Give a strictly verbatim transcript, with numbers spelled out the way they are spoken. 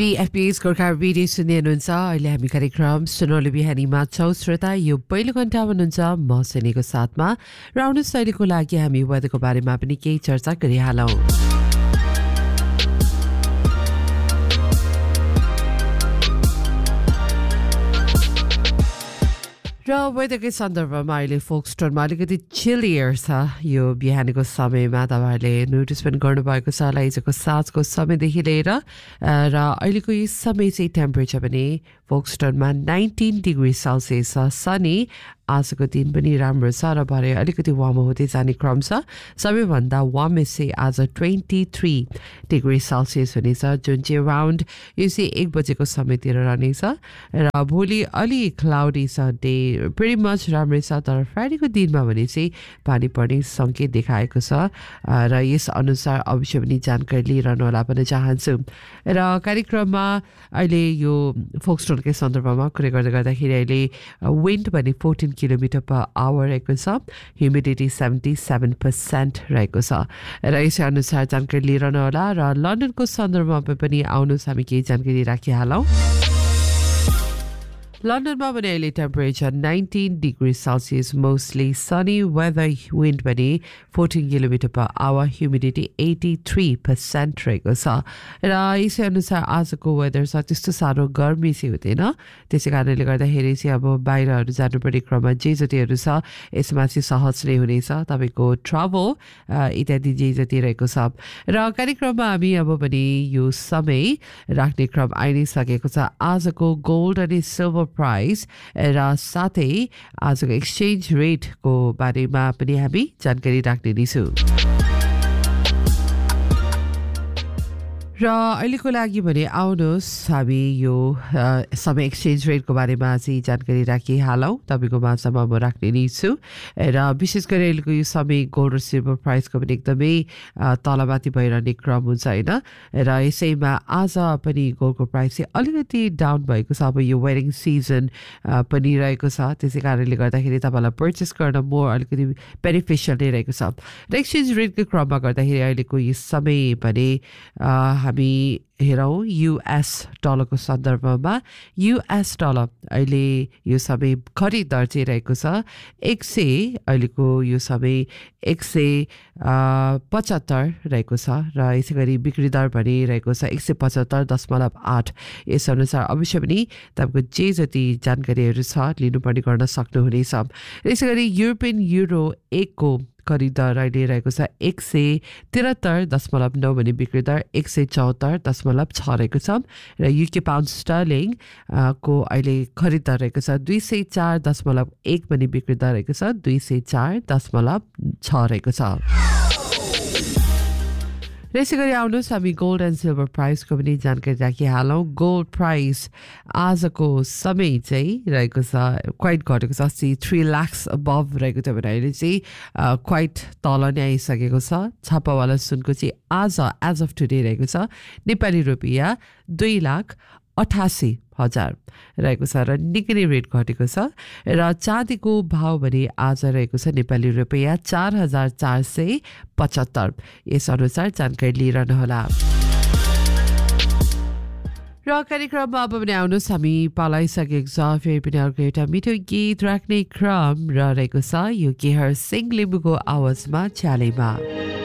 बीएफपीएस Gorkha radio सुन्दै हुनुहुन्छ अहिले हामी कार्यक्रम सुनौलो बिहानीमा छौँ श्रोता यो पहिलो घण्टा हुनुहुन्छ म सेनीको साथमा र आउनुहोस् अहिलेको लागि हामी वेदरको बारेमा पनि केही चर्चा गरिहालौँ र वेदरकै सन्दर्भमा अहिले फोक्सटोनमा अलिकति चिलियर छ यो बिहानीको समयमा तपाईँहरूले नोटिस पनि गर्नुभएको छ होला हिजोको साँझको समयदेखि लिएर र अहिलेको यो समय चाहिँ टेम्परेचर पनि फोक्सटोनमा नाइन्टिन डिग्री सेल्सियस छ सनी आजको दिन पनि राम्रो छ र भरे अलिकति वार्म हुँदै जाने क्रम छ सबैभन्दा वार्मेस्ट चाहिँ आज ट्वेन्टी थ्री डिग्री सेल्सियस हुनेछ जुन चाहिँ अराउन्ड यो चाहिँ एक बजेको समयतिर रहनेछ र भोलि अलि क्लाउडी छ डे pretty much राम्रै छ तर फ्राइडेको दिनमा भने चाहिँ पानी पर्ने सङ्केत देखाएको छ र यस अनुसार अवश्य पनि जानकारी लिइरहनु होला पनि चाहन्छु र कार्यक्रममा अहिले यो फोक्सटोनकै सन्दर्भमा कुरै गर्दै गर्दाखेरि अहिले विन्ड भने फोर्टिन किलोमिटर पर आवर रहेको छ ह्युमिडिटी सेभेन्टी सेभेन पर्सेन्ट रहेको छ र यसै अनुसार जानकारी लिइरहनु होला र लन्डनको सन्दर्भमा पनि आउनुहोस् हामी केही जानकारी राखिहालौँ लन्डनमा भने अहिले temperature nineteen degree Celsius mostly sunny weather wind भने fourteen kilometre per hour humidity eighty three percent रहेको छ र यसै अनुसार आजको वेदर छ त्यस्तो साह्रो गर्मी चाहिँ हुँदैन त्यसै कारणले गर्दाखेरि चाहिँ अब बाहिरहरू जानुपर्ने क्रममा जे जतिहरू छ यसमा चाहिँ सहज नै हुनेछ तपाईँको ट्राभल इत्यादि जे जति रहेको छ र कार्यक्रममा हामी अब भने यो समय राख्ने क्रम आइ नै सकेको छ आजको गोल्ड अनि सिल्भर प्राइस र साथै आजको एक्सचेन्ज रेटको बारेमा पनि हामी जानकारी राख्ने नै छौँ र अहिलेको लागि भने आउनुहोस् हामी यो समय एक्सचेन्ज रेटको बारेमा चाहिँ जानकारी राखिहालौँ तपाईँको माझमा म राख्ने नै छु र विशेष गरी अहिलेको यो समय गोल्ड र सिल्भर प्राइसको पनि एकदमै तलमाथि भइरहने क्रम हुन्छ होइन र यसैमा आज पनि गोल्डको प्राइस चाहिँ अलिकति डाउन भएको छ अब यो वेडिङ सिजन पनि रहेको छ त्यसै कारणले गर्दाखेरि तपाईँलाई पर्चेस गर्न मोर अलिकति बेनिफिसियल नै रहेको छ र एक्सचेन्ज रेटको क्रममा गर्दाखेरि अहिलेको यो समय भने हामी हेरौँ युएस डलरको सन्दर्भमा युएस डलर अहिले यो समय खरिद दर चाहिँ रहेको छ एक सय अहिलेको यो समय एक सय पचहत्तर रहेको छ र यसै गरी बिक्री दर पनि रहेको छ एक सय पचहत्तर दशमलव आठ यस अनुसार अवश्य पनि तपाईँको जे जति जानकारीहरू छ लिनुपर्ने गर्न सक्नुहुनेछ यसै गरी युरोपियन युरो एकको खरिद दर अहिले रहेको छ एक सय त्रिहत्तर दशमलव नौ भने बिक्री दर एक सय चौहत्तर दशमलव छ रहेको छ र युके पाउन्ड स्टर्लिङ को अहिले खरिद दर रहेको छ दुई सय चार दशमलव एक भने बिक्री दर रहेको छ दुई सय चार दशमलव छ रहेको छ र यसै गरी आउनुहोस् हामी गोल्ड एन्ड सिल्भर प्राइसको पनि जानकारी राखिहालौँ गोल्ड प्राइस आजको समय चाहिँ रहेको छ क्वाइट घटेको छ अस्ति थ्री लाक्स अबभ रहेको थियो भने अहिले चाहिँ क्वाइट तल नै आइसकेको छ छापावाला सुनको चाहिँ आज एज अफ टुडे रहेको छ नेपाली रुपियाँ दुई लाख अठासी हजार रहेको छ र निकै नै रेट घटेको छ र चाँदीको भाव भने आज रहेको छ नेपाली रुपियाँ चार हजार चार सय पचहत्तर यस अनुसार जानकारी लिइरहनुहोला र कार्यक्रममा अब पनि आउनुहोस् हामी पालाइसकेको छ फेरि पनि अर्को एउटा मिठो गीत राख्ने क्रम र रहेको छ यो केहर सिंह लिम्बूको आवाजमा च्यालेमा